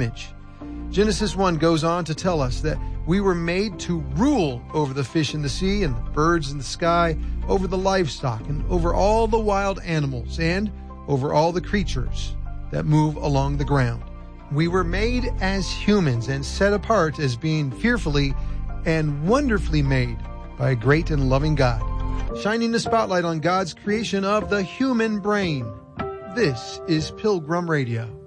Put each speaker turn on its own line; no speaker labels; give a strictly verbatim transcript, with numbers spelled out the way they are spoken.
image. Genesis one goes on to tell us that we were made to rule over the fish in the sea and the birds in the sky, over the livestock and over all the wild animals and over all the creatures that move along the ground. We were made as humans and set apart as being fearfully and wonderfully made by a great and loving God, shining the spotlight on God's creation of the human brain. This is Pilgrim Radio.